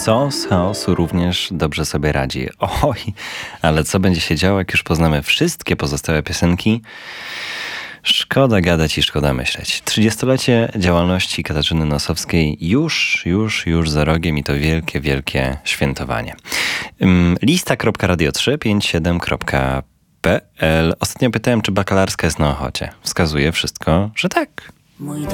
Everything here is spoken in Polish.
z chaosu również dobrze sobie radzi. Oj, ale co będzie się działo, jak już poznamy wszystkie pozostałe piosenki? Szkoda gadać i szkoda myśleć. 30-lecie działalności Katarzyny Nosowskiej już za rogiem i to wielkie, wielkie świętowanie. Lista.radio357.pl. Ostatnio pytałem, czy bakalarska jest na Ochocie. Wskazuje wszystko, że tak. Mój